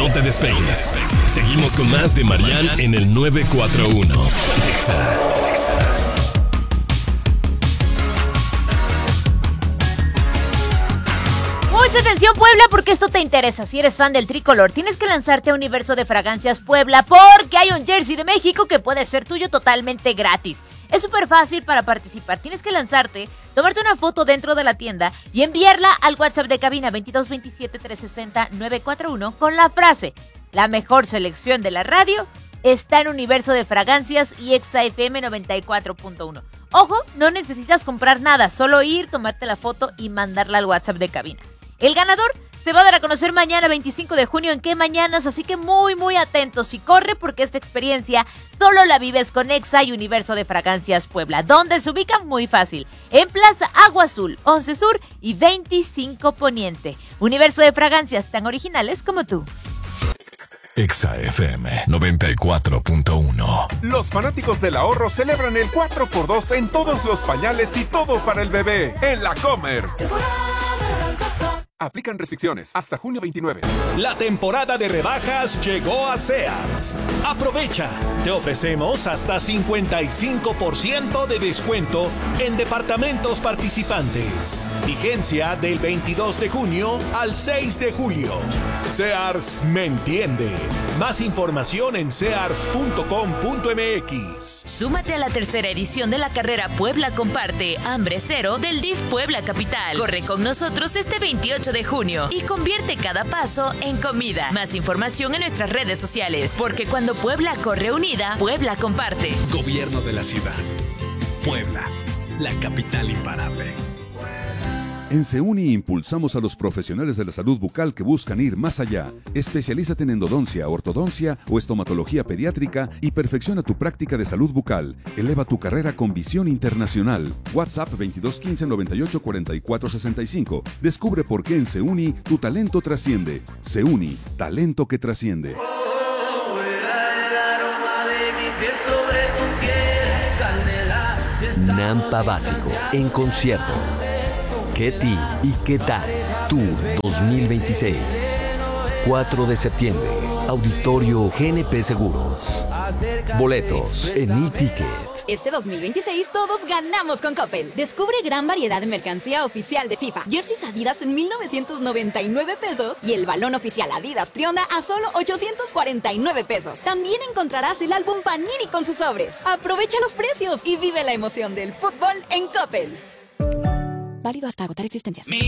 No te despegues. Seguimos con más de Marian en el 941. Exa. Mucha atención, Puebla, porque esto te interesa. Si eres fan del tricolor, tienes que lanzarte a Universo de Fragancias Puebla, porque hay un jersey de México que puede ser tuyo totalmente gratis. Es súper fácil para participar. Tienes que lanzarte, tomarte una foto dentro de la tienda y enviarla al WhatsApp de cabina 2227-360-941 con la frase: la mejor selección de la radio está en Universo de Fragancias y Exa FM 94.1. Ojo, no necesitas comprar nada, solo ir, tomarte la foto y mandarla al WhatsApp de cabina. El ganador se va a dar a conocer mañana 25 de junio en Qué Mañanas, así que muy atentos y corre, porque esta experiencia solo la vives con Exa y Universo de Fragancias Puebla. ¿Dónde se ubica? Muy fácil. En Plaza Agua Azul, 11 Sur y 25 Poniente. Universo de Fragancias, tan originales como tú. Exa FM 94.1. Los fanáticos del ahorro celebran el 4x2 en todos los pañales y todo para el bebé en La Comer. Aplican restricciones hasta junio 29. La temporada de rebajas llegó a Sears. Aprovecha. Te ofrecemos hasta 55% de descuento en departamentos participantes. Vigencia del 22 de junio al 6 de julio. Sears me entiende. Más información en sears.com.mx. Súmate a la tercera edición de la carrera Puebla Comparte Hambre Cero del DIF Puebla Capital. Corre con nosotros este 28 de junio y convierte cada paso en comida. Más información en nuestras redes sociales, porque cuando Puebla corre unida, Puebla comparte. Gobierno de la ciudad. Puebla, la capital imparable. En Seuni impulsamos a los profesionales de la salud bucal que buscan ir más allá. Especialízate en endodoncia, ortodoncia o estomatología pediátrica y perfecciona tu práctica de salud bucal. Eleva tu carrera con visión internacional. WhatsApp 2215-984465. Descubre por qué en Seuni tu talento trasciende. Seuni, talento que trasciende. Nampa Básico en concierto. Ketty y ¿Qué tal? Tour 2026. 4 de septiembre. Auditorio GNP Seguros. Boletos en eTicket. Este 2026 todos ganamos con Coppel. Descubre gran variedad de mercancía oficial de FIFA. Jerseys Adidas en 1,999 pesos y el balón oficial Adidas Trionda a solo 849 pesos. También encontrarás el álbum Panini con sus sobres. Aprovecha los precios y vive la emoción del fútbol en Coppel. Válido hasta agotar existencias.